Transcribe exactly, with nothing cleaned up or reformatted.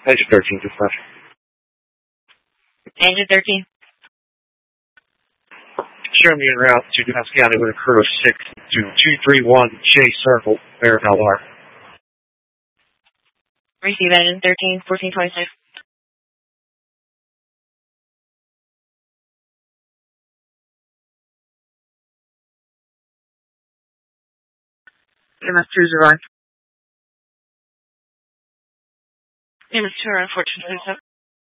Engine thirteen, dispatch. Engine thirteen. Show me en route to Dubas County with a crew of six to two three one J Circle, Barrett L R. Receive engine thirteen, fourteen twenty-six. M S two zero. M S two, fourteen twenty-seven.